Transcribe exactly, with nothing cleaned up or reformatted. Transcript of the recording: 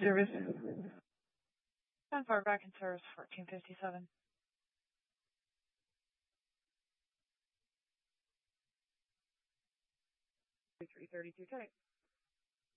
service. ten four back in service, fourteen fifty-seven. three thirty-two K.